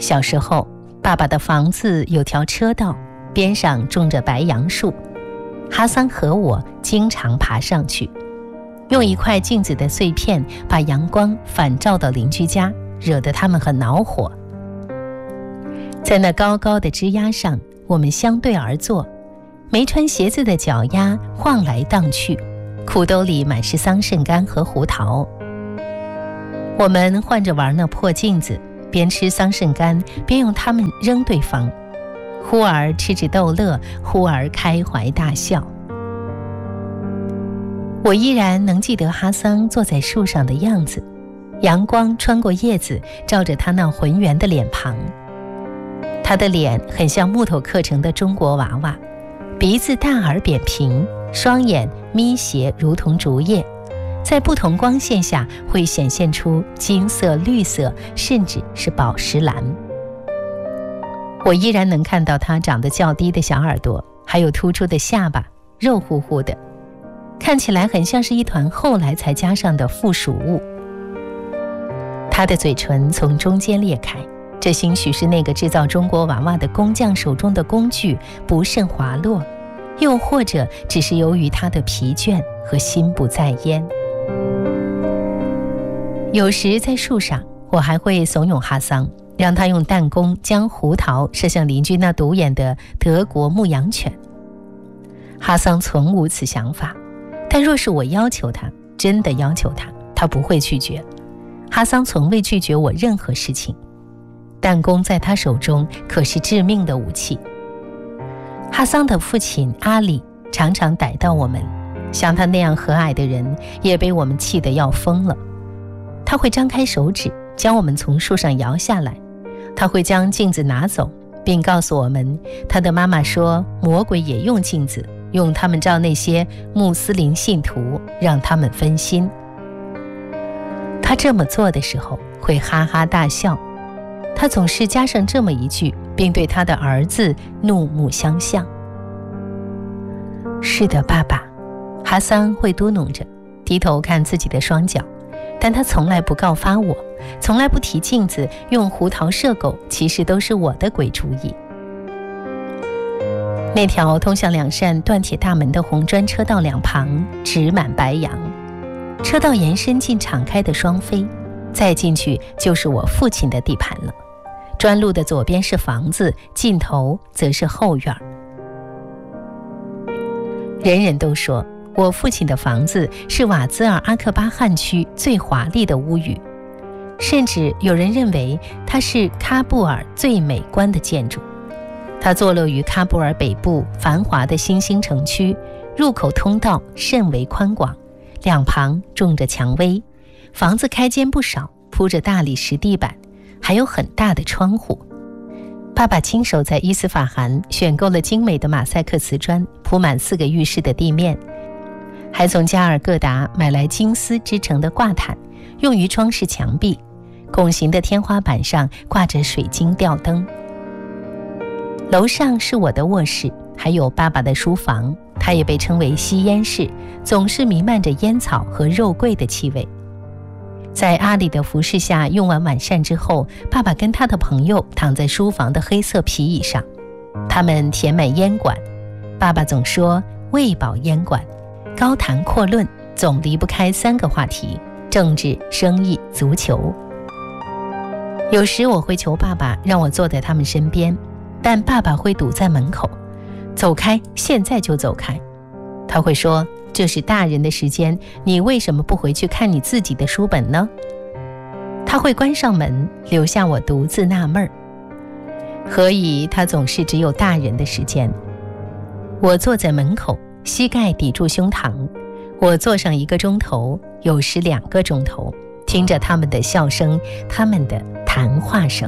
小时候，爸爸的房子有条车道，边上种着白杨树，哈桑和我经常爬上去，用一块镜子的碎片把阳光反照到邻居家，惹得他们很恼火。在那高高的枝桠上，我们相对而坐，没穿鞋子的脚丫晃来荡去，裤兜里满是桑葚干和胡桃。我们换着玩那破镜子，边吃桑葚干边用它们扔对方，忽而吃着逗乐，忽而开怀大笑。我依然能记得哈桑坐在树上的样子，阳光穿过叶子，照着他那浑圆的脸庞。他的脸很像木头刻成的中国娃娃，鼻子大而扁平，双眼眯斜如同竹叶，在不同光线下会显现出金色、绿色，甚至是宝石蓝。我依然能看到他长得较低的小耳朵，还有突出的下巴，肉乎乎的，看起来很像是一团后来才加上的附属物。他的嘴唇从中间裂开，这兴许是那个制造中国娃娃的工匠手中的工具不慎滑落，又或者只是由于他的疲倦和心不在焉。有时在树上，我还会怂恿哈桑，让他用弹弓将胡桃射向邻居那独眼的德国牧羊犬。哈桑从无此想法，但若是我要求他，真的要求他，他不会拒绝。哈桑从未拒绝我任何事情，弹弓在他手中可是致命的武器。哈桑的父亲阿里常常逮到我们，像他那样和蔼的人也被我们气得要疯了。他会张开手指将我们从树上摇下来，他会将镜子拿走，并告诉我们他的妈妈说魔鬼也用镜子，用他们照那些穆斯林信徒，让他们分心。他这么做的时候会哈哈大笑，他总是加上这么一句，并对他的儿子怒目相向。是的，爸爸，哈桑会嘟哝着，低头看自己的双脚，但他从来不告发我，从来不提镜子用胡桃射狗其实都是我的鬼主意。那条通向两扇锻铁大门的红砖车道两旁植满白杨，车道延伸进敞开的双飞，再进去就是我父亲的地盘了。砖路的左边是房子，尽头则是后院。人人都说我父亲的房子是瓦兹尔阿克巴汗区最华丽的屋宇，甚至有人认为它是喀布尔最美观的建筑。它坐落于喀布尔北部繁华的新兴城区，入口通道甚为宽广，两旁种着蔷薇，房子开间不少，铺着大理石地板，还有很大的窗户。爸爸亲手在伊斯法罕选购了精美的马赛克瓷砖，铺满4个浴室的地面，还从加尔各答买来金丝织成的挂毯，用于装饰墙壁。拱形的天花板上挂着水晶吊灯。楼上是我的卧室，还有爸爸的书房，它也被称为吸烟室，总是弥漫着烟草和肉桂的气味。在阿里的服侍下用完晚膳之后，爸爸跟他的朋友躺在书房的黑色皮椅上，他们填满烟管，爸爸总说喂饱烟管，高谈阔论，总离不开3个话题：政治、生意、足球。有时我会求爸爸让我坐在他们身边，但爸爸会堵在门口，走开，现在就走开。他会说，这是大人的时间，你为什么不回去看你自己的书本呢？他会关上门，留下我独自纳闷儿，何以他总是只有大人的时间。我坐在门口，膝盖抵住胸膛，我坐上1个钟头，有时2个钟头，听着他们的笑声，他们的谈话声。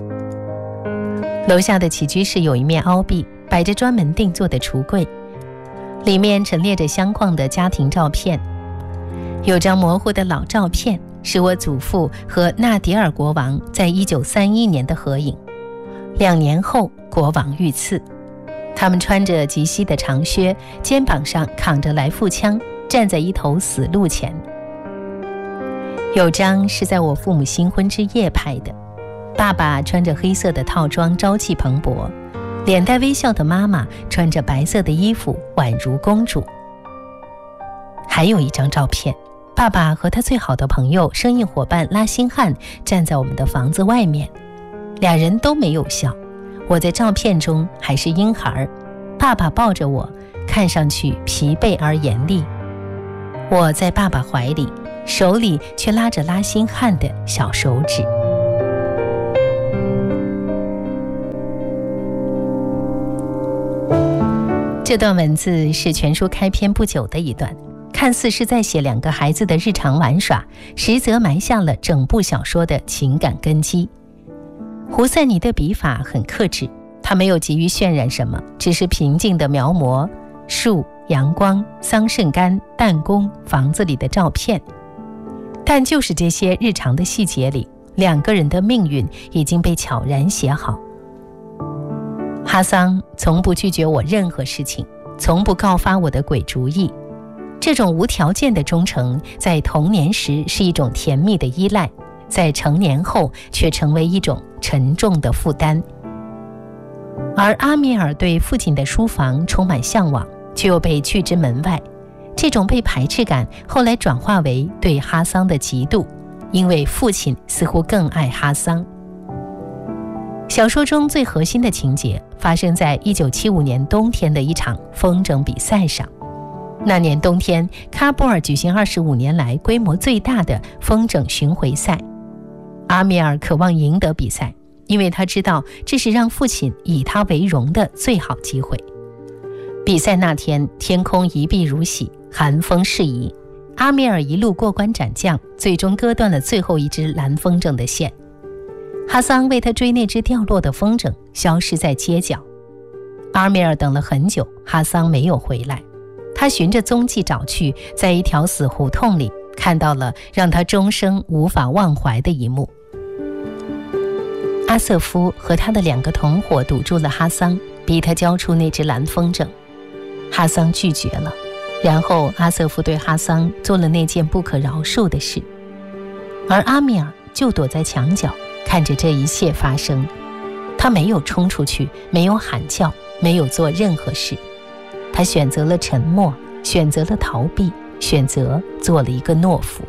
楼下的起居室有一面凹壁，摆着专门定做的橱柜，里面陈列着相框的家庭照片。有张模糊的老照片，是我祖父和纳迪尔国王在1931年的合影。2年后，国王遇刺，他们穿着及膝的长靴，肩膀上扛着来复枪，站在一头死鹿前。有张是在我父母新婚之夜拍的， 爸爸穿着黑色的套装，朝气蓬勃，脸带微笑的妈妈穿着白色的衣服，宛如公主。还有一张照片，爸爸和他最好的朋友生意伙伴拉辛汉站在我们的房子外面，俩人都没有笑。我在照片中还是婴孩，爸爸抱着我，看上去疲惫而严厉。我在爸爸怀里，手里却拉着拉辛汉的小手指。这段文字是全书开篇不久的一段，看似是在写两个孩子的日常玩耍，实则埋下了整部小说的情感根基。胡赛尼的笔法很克制，他没有急于渲染什么，只是平静地描摹树、阳光、桑葚干、弹弓、房子里的照片。但就是这些日常的细节里，两个人的命运已经被悄然写好。哈桑从不拒绝我任何事情，从不告发我的鬼主意。这种无条件的忠诚，在童年时是一种甜蜜的依赖，在成年后却成为一种沉重的负担。而阿米尔对父亲的书房充满向往，却又被拒之门外。这种被排斥感后来转化为对哈桑的嫉妒，因为父亲似乎更爱哈桑。小说中最核心的情节发生在1975年冬天的一场风筝比赛上。那年冬天，喀布尔举行25年来规模最大的风筝巡回赛。阿米尔渴望赢得比赛，因为他知道这是让父亲以他为荣的最好机会。比赛那天，天空一碧如洗，寒风适宜。阿米尔一路过关斩将，最终割断了最后一只蓝风筝的线。哈桑为他追那只掉落的风筝，消失在街角。阿米尔等了很久，哈桑没有回来。他循着踪迹找去，在一条死胡同里看到了让他终生无法忘怀的一幕。阿瑟夫和他的2个同伙堵住了哈桑，逼他交出那只蓝风筝。哈桑拒绝了，然后阿瑟夫对哈桑做了那件不可饶恕的事，而阿米尔就躲在墙角看着这一切发生。他没有冲出去，没有喊叫，没有做任何事。他选择了沉默，选择了逃避，选择做了一个懦夫。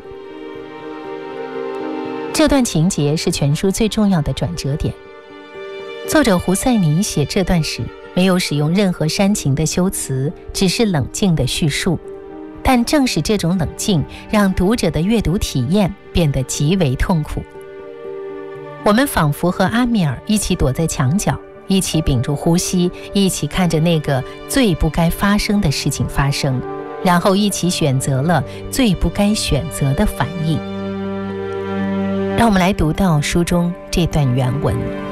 这段情节是全书最重要的转折点。作者胡赛尼写这段时没有使用任何煽情的修辞，只是冷静的叙述。但正是这种冷静，让读者的阅读体验变得极为痛苦。我们仿佛和阿米尔一起躲在墙角，一起屏住呼吸，一起看着那个最不该发生的事情发生，然后一起选择了最不该选择的反应。让我们来读到书中这段原文。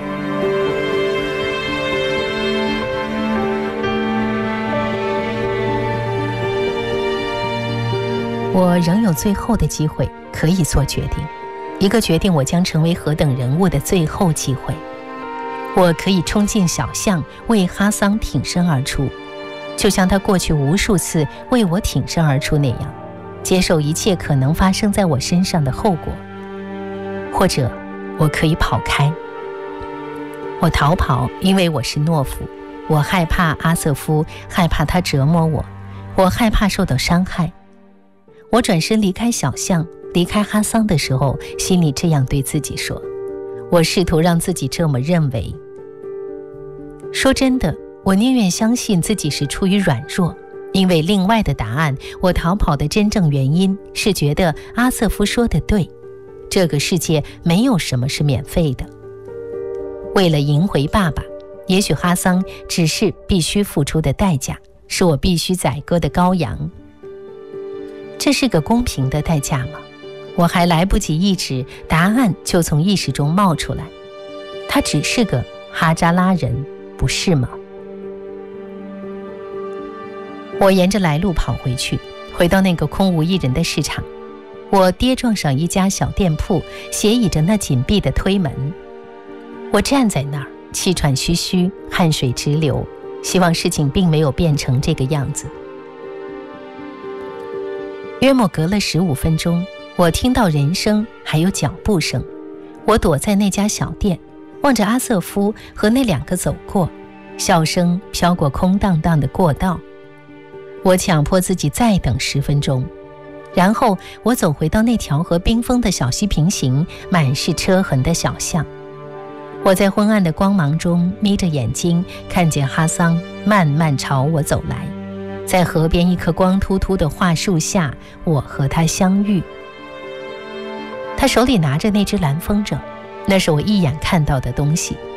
我仍有最后的机会可以做决定，一个决定我将成为何等人物的最后机会。我可以冲进小巷，为哈桑挺身而出，就像他过去无数次为我挺身而出那样，接受一切可能发生在我身上的后果。或者我可以跑开。我逃跑，因为我是懦夫。我害怕阿瑟夫，害怕他折磨我，我害怕受到伤害。我转身离开小巷，离开哈桑的时候，心里这样对自己说。我试图让自己这么认为。说真的，我宁愿相信自己是出于软弱，因为另外的答案，我逃跑的真正原因是觉得阿瑟夫说的对，这个世界没有什么是免费的。为了赢回爸爸，也许哈桑只是必须付出的代价，是我必须宰割的羔羊。这是个公平的代价吗？我还来不及抑制，答案就从意识中冒出来。他只是个哈扎拉人，不是吗？我沿着来路跑回去，回到那个空无一人的市场。我跌撞上一家小店铺，斜倚着那紧闭的推门。我站在那儿，气喘吁吁，汗水直流，希望事情并没有变成这个样子。约莫隔了15分钟，我听到人声，还有脚步声。我躲在那家小店， 望着阿瑟夫和那2个走过，笑声飘过空荡荡的过道。我强迫自己再等10分钟，然后我走回到那条和冰封的小溪平行、满是车痕的小巷。我在昏暗的光芒中眯着眼睛，看见哈桑慢慢朝我走来。在河边一棵光秃秃的桦树下，我和他相遇。他手里拿着那只蓝风筝，那是我一眼看到的东西。